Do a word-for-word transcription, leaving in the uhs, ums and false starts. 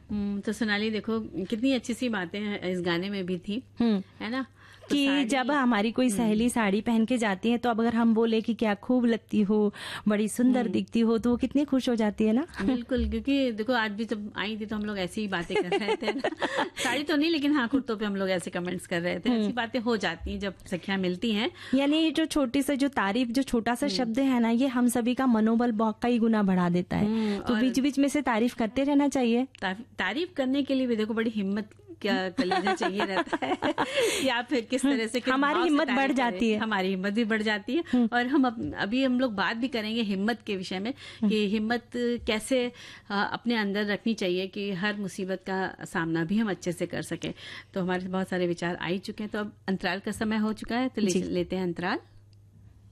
हम्म, तो सोनाली देखो कितनी अच्छी सी बातें इस गाने में भी थी, है ना, तो कि जब हमारी कोई सहेली साड़ी पहन के जाती है तो अब अगर हम बोले कि क्या खूब लगती हो, बड़ी सुंदर दिखती हो, तो वो कितनी खुश हो जाती है ना। बिल्कुल, क्योंकि देखो आज भी जब आई थी तो हम लोग ऐसी ही बातें कर रहे थे ना साड़ी तो नहीं, लेकिन हाँ कुर्तों पे हम लोग ऐसे कमेंट्स कर रहे थे। ऐसी बातें हो जाती हैं जब सखियां मिलती हैं। यानी जो छोटी सा जो तारीफ, जो छोटा सा शब्द है ना, ये हम सभी का मनोबल बहुत कई गुना बढ़ा देता है। तो बीच बीच में से तारीफ करते रहना चाहिए। तारीफ करने के लिए भी देखो बड़ी हिम्मत क्या कलेजा चाहिए रहता है या फिर किस तरह से हमारी हिम्मत बढ़ जाती है, हमारी हिम्मत भी बढ़ जाती है। और हम अभी हम लोग बात भी करेंगे हिम्मत के विषय में कि हिम्मत कैसे अपने अंदर रखनी चाहिए कि हर मुसीबत का सामना भी हम अच्छे से कर सके। तो हमारे बहुत सारे विचार आ ही चुके हैं। तो अब अंतराल का समय हो चुका है, तो ले, लेते हैं अंतराल।